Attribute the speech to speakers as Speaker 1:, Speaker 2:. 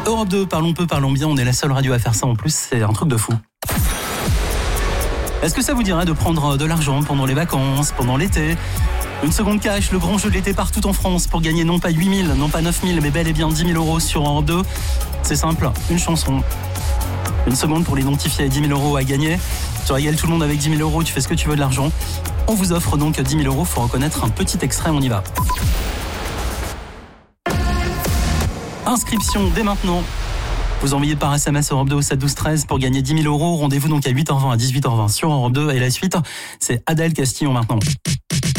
Speaker 1: Europe 2, parlons peu, parlons bien, on est la seule radio à faire ça en plus, c'est un truc de fou. Est-ce que ça vous dirait de prendre de l'argent pendant les vacances, pendant l'été ? Une seconde cash, le grand jeu de l'été partout en France pour gagner non pas 8 000, non pas 9 000, mais bel et bien 10 000 euros sur Europe 2. C'est simple, une chanson. Une seconde pour l'identifier, 10 000 euros à gagner. Tu régales tout le monde avec 10 000 euros, tu fais ce que tu veux de l'argent. On vous offre donc 10 000 euros, faut reconnaître un petit extrait, on y va. Inscription dès maintenant. Vous envoyez par SMS Europe 2 au 7 12 13 pour gagner 10 000 euros. Rendez-vous donc à 8h20 à 18h20 sur Europe 2. Et la suite, c'est Adèle Castillon maintenant.